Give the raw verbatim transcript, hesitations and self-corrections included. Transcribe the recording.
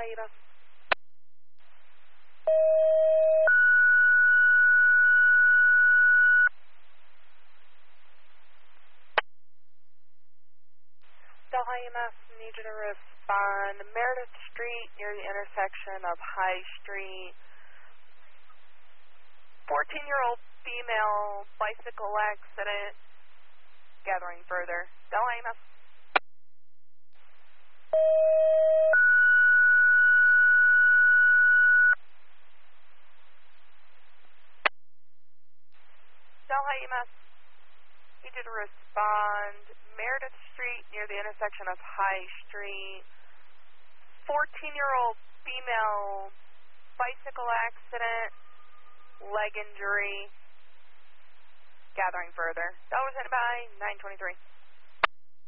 Delhaida. Delhaida, need you to respond. Meredith Street near the intersection of High Street. fourteen-year-old female bicycle accident. Gathering further. Delhaida. Delhaida, need you to respond. Meredith Street near the intersection of High Street. fourteen-year-old female bicycle accident. Leg injury. Gathering further. That was it by nine twenty-three.